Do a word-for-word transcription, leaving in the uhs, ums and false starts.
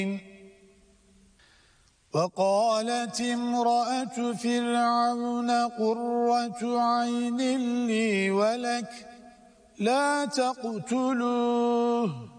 وقالت امرأة فرعون قرة عين لي ولك لا تقتلوه